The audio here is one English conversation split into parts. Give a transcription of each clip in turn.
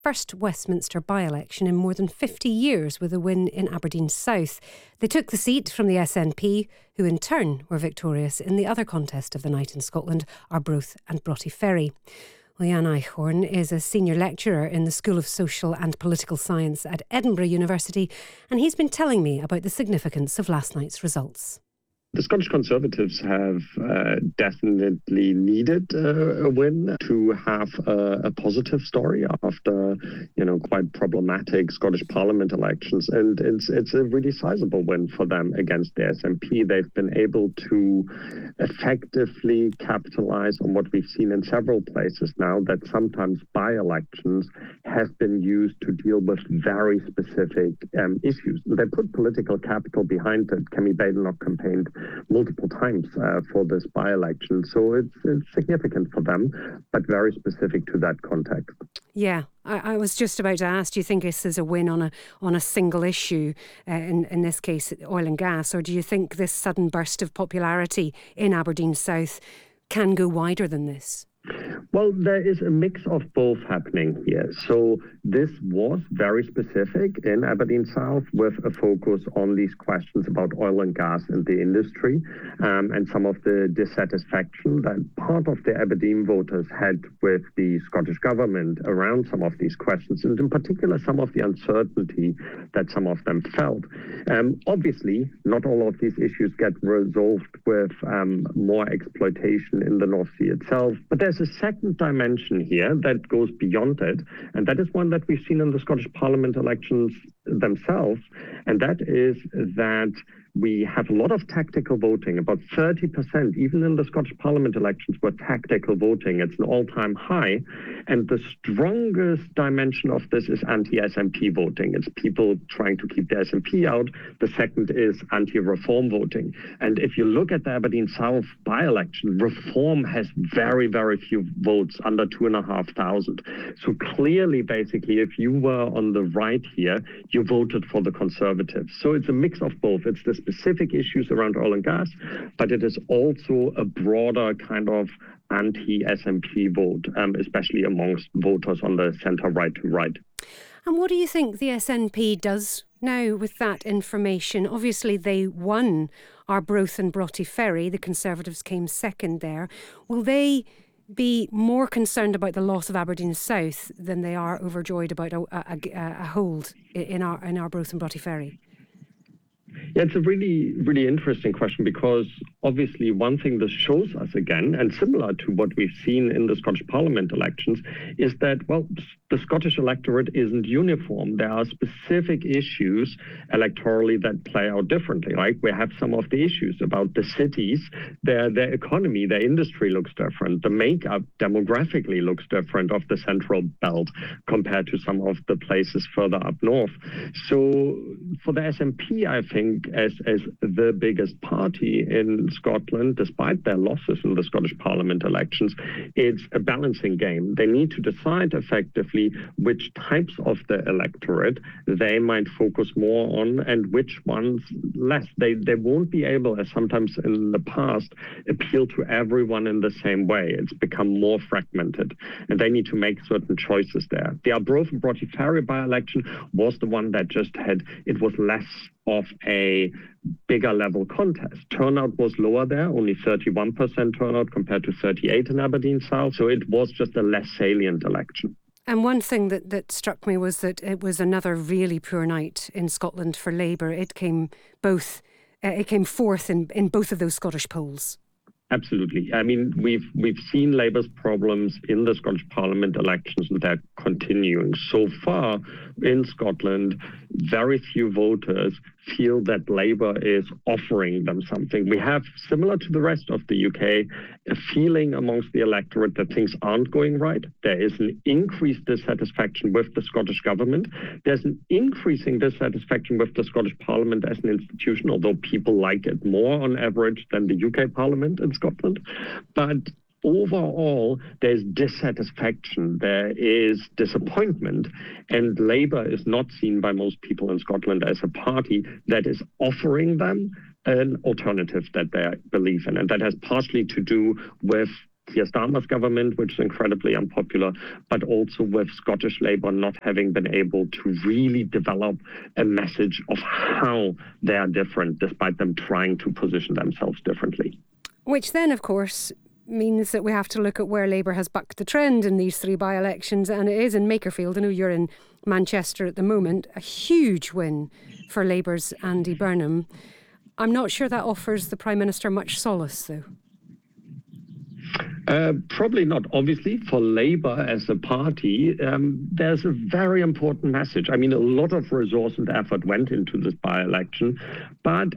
first Westminster by-election in more than 50 years with a win in Aberdeen South. They took the seat from the SNP, who in turn were victorious in the other contest of the night in Scotland, Arbroath and Broughty Ferry. Well, Jan Eichhorn is a senior lecturer in the School of Social and Political Science at Edinburgh University, and he's been telling me about the significance of last night's results. The Scottish Conservatives have definitely needed a win to have a positive story after, quite problematic Scottish Parliament elections. And it's a really sizable win for them against the SNP. They've been able to effectively capitalize on what we've seen in several places now, that sometimes by-elections have been used to deal with very specific issues. They put political capital behind it. Kemi Badenoch campaigned multiple times for this by-election. So it's significant for them, but very specific to that context. Yeah, I was just about to ask, do you think this is a win on a single issue, in this case oil and gas, or do you think this sudden burst of popularity in Aberdeen South can go wider than this? Well, there is a mix of both happening here. So this was very specific in Aberdeen South with a focus on these questions about oil and gas in the industry and some of the dissatisfaction that part of the Aberdeen voters had with the Scottish government around some of these questions, and in particular some of the uncertainty that some of them felt. Obviously, not all of these issues get resolved with more exploitation in the North Sea itself, but there's a second dimension here that goes beyond it, and that is one that we've seen in the Scottish Parliament elections themselves, and that is that we have a lot of tactical voting. About 30%, even in the Scottish Parliament elections, were tactical voting. It's an all-time high. And the strongest dimension of this is anti-SNP voting. It's people trying to keep the SNP out. The second is anti-reform voting. And if you look at the Aberdeen South by-election, reform has very, very few votes, under 2,500. So clearly, basically, if you were on the right here, you voted for the Conservatives. So it's a mix of both. It's the specific issues around oil and gas, but it is also a broader kind of anti-SNP vote, especially amongst voters on the centre-right to right. And what do you think the SNP does now with that information? Obviously, they won Arbroath and Broughty Ferry. The Conservatives came second there. Will they be more concerned about the loss of Aberdeen South than they are overjoyed about a hold in Arbroath and Broughty Ferry? Yeah, it's a really, really interesting question, because obviously one thing this shows us again, and similar to what we've seen in the Scottish Parliament elections, is that, well, the Scottish electorate isn't uniform. There are specific issues electorally that play out differently. Like we have some of the issues about the cities, their economy, their industry looks different. The makeup demographically looks different of the central belt compared to some of the places further up north. So for the SNP, I think, as the biggest party in Scotland, despite their losses in the Scottish Parliament elections, it's a balancing game. They need to decide effectively which types of the electorate they might focus more on and which ones less. They won't be able, as sometimes in the past, appeal to everyone in the same way. It's become more fragmented, and they need to make certain choices there. The Arbroath and Broughty Ferry by-election was the one that just it was less of a bigger level contest. Turnout was lower there, only 31% turnout compared to 38% in Aberdeen South. So it was just a less salient election. And one thing that struck me was that it was another really poor night in Scotland for Labour. It came fourth in both of those Scottish polls. Absolutely. I mean, we've seen Labour's problems in the Scottish Parliament elections, and they're continuing. So far in Scotland, very few voters feel that Labour is offering them something. We have, similar to the rest of the UK, a feeling amongst the electorate that things aren't going right. There is an increased dissatisfaction with the Scottish government. There's an increasing dissatisfaction with the Scottish Parliament as an institution, although people like it more on average than the UK Parliament in Scotland. But overall, there's dissatisfaction, there is disappointment, and Labour is not seen by most people in Scotland as a party that is offering them an alternative that they believe in. And that has partially to do with Keir Starmer's government, which is incredibly unpopular, but also with Scottish Labour not having been able to really develop a message of how they are different, despite them trying to position themselves differently. Which then, of course, means that we have to look at where Labour has bucked the trend in these 3 by-elections, and it is in Makerfield. I know you're in Manchester at the moment. A huge win for Labour's Andy Burnham. I'm not sure that offers the Prime Minister much solace, though. Probably not. Obviously, for Labour as a party, there's a very important message. I mean, a lot of resource and effort went into this by-election, but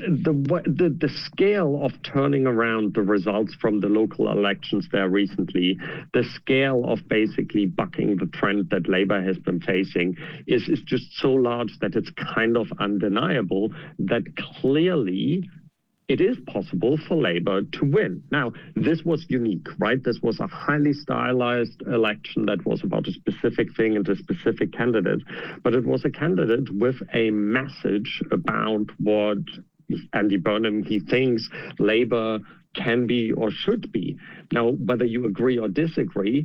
the scale of turning around the results from the local elections there recently, the scale of basically bucking the trend that Labour has been facing is just so large that it's kind of undeniable that clearly it is possible for Labour to win. Now, this was unique, right? This was a highly stylized election that was about a specific thing and a specific candidate, but it was a candidate with a message about what Andy Burnham, he thinks Labour can be or should be. Now, whether you agree or disagree,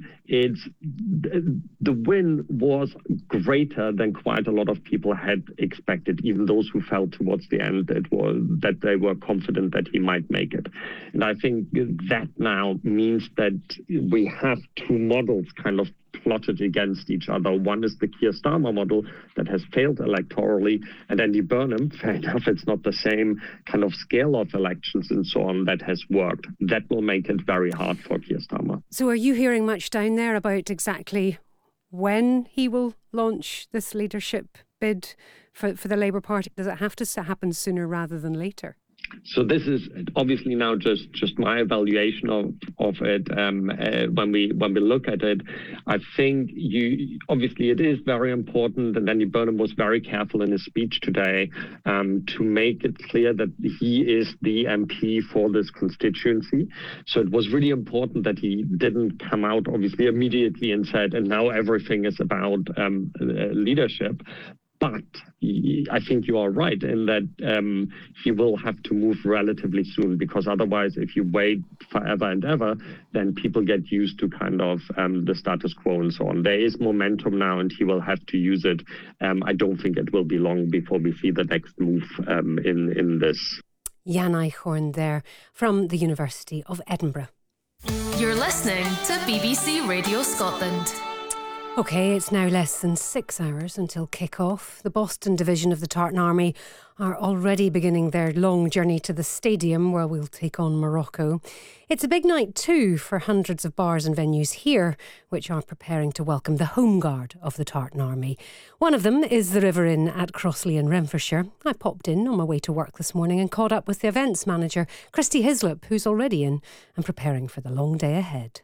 the win was greater than quite a lot of people had expected, even those who felt towards the end that they were confident that he might make it. And I think that now means that we have 2 models kind of plotted against each other. One is the Keir Starmer model that has failed electorally, and Andy Burnham, fair enough, it's not the same kind of scale of elections and so on that has worked. That will make it very hard for Keir Starmer. So are you hearing much down there about exactly when he will launch this leadership bid for the Labour Party? Does it have to happen sooner rather than later? So this is obviously now just my evaluation of it. When we look at it, I think obviously it is very important, and Andy Burnham was very careful in his speech today to make it clear that he is the MP for this constituency. So it was really important that he didn't come out obviously immediately and said, and now everything is about leadership. But I think you are right in that he will have to move relatively soon, because otherwise, if you wait forever and ever, then people get used to kind of the status quo and so on. There is momentum now, and he will have to use it. I don't think it will be long before we see the next move in this. Jan Eichhorn there from the University of Edinburgh. You're listening to BBC Radio Scotland. OK, it's now less than 6 hours until kick-off. The Boston division of the Tartan Army are already beginning their long journey to the stadium where we'll take on Morocco. It's a big night too for hundreds of bars and venues here, which are preparing to welcome the home guard of the Tartan Army. One of them is the River Inn at Crossley in Renfrewshire. I popped in on my way to work this morning and caught up with the events manager, Christy Hislop, who's already in and preparing for the long day ahead.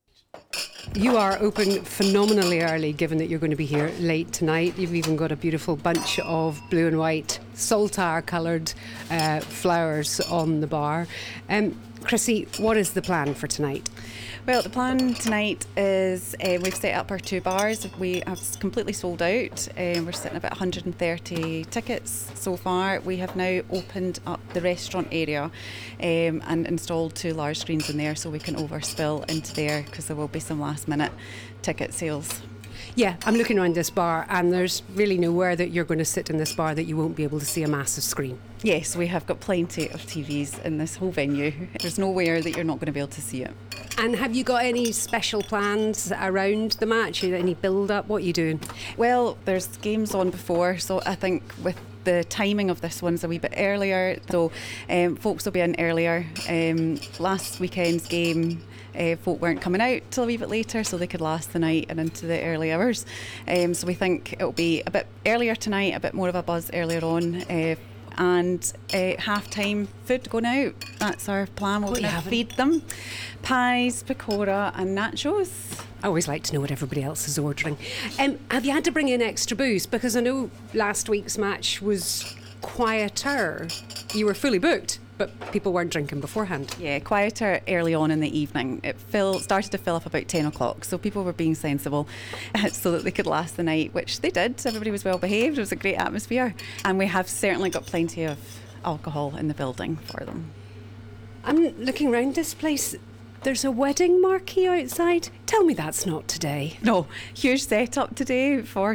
You are open phenomenally early, given that you're going to be here late tonight. You've even got a beautiful bunch of blue and white saltire coloured flowers on the bar. Chrissy, what is the plan for tonight? Well, the plan tonight is we've set up our 2 bars. We have completely sold out. We're sitting about 130 tickets so far. We have now opened up the restaurant area and installed 2 large screens in there so we can overspill into there, because there will be some last minute ticket sales. Yeah, I'm looking around this bar and there's really nowhere that you're going to sit in this bar that you won't be able to see a massive screen. Yes, we have got plenty of TVs in this whole venue. There's nowhere that you're not going to be able to see it. And have you got any special plans around the match? Any build-up? What are you doing? Well, there's games on before, so I think with the timing of this one's a wee bit earlier, so folks will be in earlier. Last weekend's game, folk weren't coming out till a wee bit later, so they could last the night and into the early hours. So we think it'll be a bit earlier tonight, a bit more of a buzz earlier on, and half-time food going out. That's our plan. We're going to feed them pies, pakora and nachos. I always like to know what everybody else is ordering. Have you had to bring in extra booze? Because I know last week's match was quieter. You were fully booked, but people weren't drinking beforehand. Yeah, quieter early on in the evening. It started to fill up about 10 o'clock, so people were being sensible so that they could last the night, which they did. Everybody was well behaved. It was a great atmosphere. And we have certainly got plenty of alcohol in the building for them. I'm looking around this place. There's a wedding marquee outside. Tell me that's not today. No, huge setup today for